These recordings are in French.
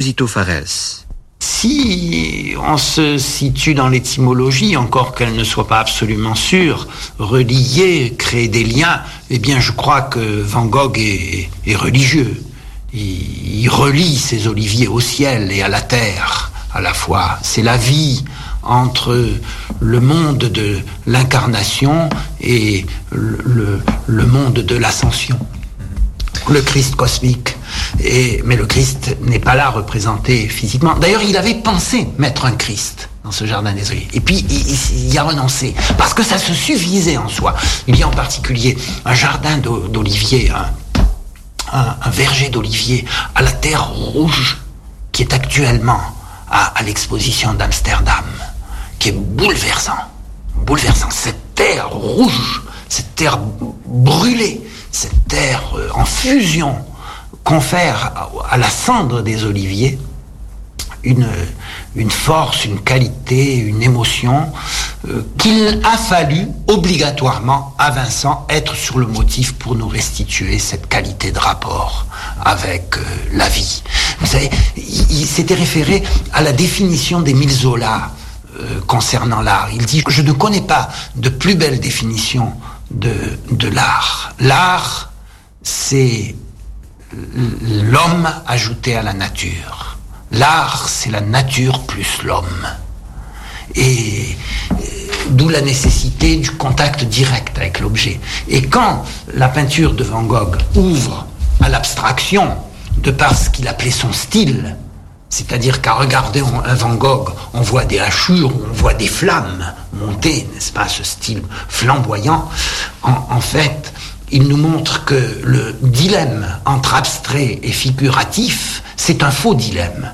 Esposito Fares. Si on se situe dans l'étymologie, encore qu'elle ne soit pas absolument sûre, relier, créer des liens, eh bien je crois que Van Gogh est religieux. Il relie ses oliviers au ciel et à la terre à la fois. C'est la vie entre le monde de l'incarnation et le monde de l'ascension. Le Christ cosmique. Mais le Christ n'est pas là représenté physiquement. D'ailleurs, il avait pensé mettre un Christ dans ce jardin des oliviers. Et puis, il y a renoncé. Parce que ça se suffisait en soi. Il y a en particulier un jardin d'oliviers, un verger d'oliviers à la terre rouge, qui est actuellement à l'exposition d'Amsterdam, qui est bouleversant. Cette terre rouge, cette terre brûlée, cette terre en fusion, confère à la cendre des oliviers une force, une qualité, une émotion qu'il a fallu obligatoirement à Vincent être sur le motif pour nous restituer cette qualité de rapport avec la vie. Vous savez, il s'était référé à la définition d'Émile Zola concernant l'art. Il dit « Je ne connais pas de plus belle définition de l'art. L'art, c'est l'homme ajouté à la nature. L'art, c'est la nature plus l'homme. » Et d'où la nécessité du contact direct avec l'objet. Et quand la peinture de Van Gogh ouvre à l'abstraction, de par ce qu'il appelait son style, c'est-à-dire qu'à regarder un Van Gogh, on voit des hachures, on voit des flammes monter, n'est-ce pas, ce style flamboyant, en fait, il nous montre que le dilemme entre abstrait et figuratif, c'est un faux dilemme.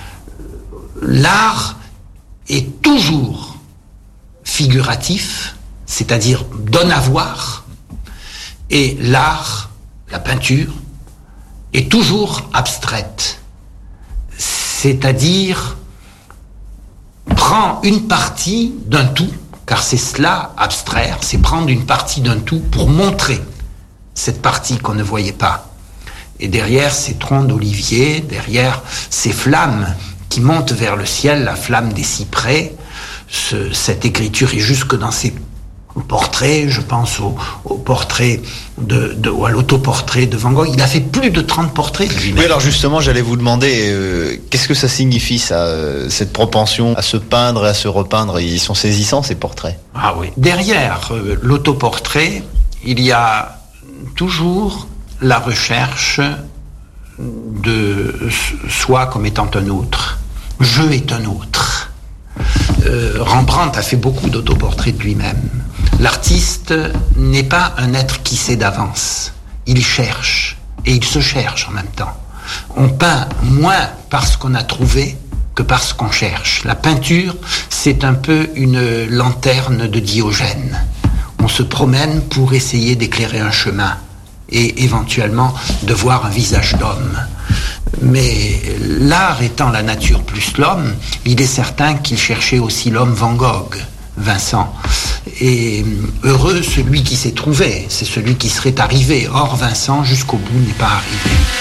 L'art est toujours figuratif, c'est-à-dire donne à voir, et l'art, la peinture, est toujours abstraite, c'est-à-dire prend une partie d'un tout, car c'est cela, abstraire, c'est prendre une partie d'un tout pour montrer cette partie qu'on ne voyait pas. Et derrière ces troncs d'olivier, derrière ces flammes qui montent vers le ciel, la flamme des cyprès, cette écriture est jusque dans ces portraits, je pense au portrait ou à l'autoportrait de Van Gogh. Il a fait plus de 30 portraits de lui-même. Oui, alors justement, j'allais vous demander, qu'est-ce que ça signifie, ça, cette propension à se peindre et à se repeindre? Ils sont saisissants, ces portraits. Ah oui. Derrière l'autoportrait, il y a toujours la recherche de soi comme étant un autre. Je est un autre. Rembrandt a fait beaucoup d'autoportraits de lui-même. L'artiste n'est pas un être qui sait d'avance. Il cherche, et il se cherche en même temps. On peint moins parce qu'on a trouvé que parce qu'on cherche. La peinture, c'est un peu une lanterne de Diogène. On se promène pour essayer d'éclairer un chemin et éventuellement de voir un visage d'homme. Mais l'art étant la nature plus l'homme, il est certain qu'il cherchait aussi l'homme Van Gogh, Vincent. Et heureux celui qui s'est trouvé, c'est celui qui serait arrivé. Or Vincent, jusqu'au bout, n'est pas arrivé.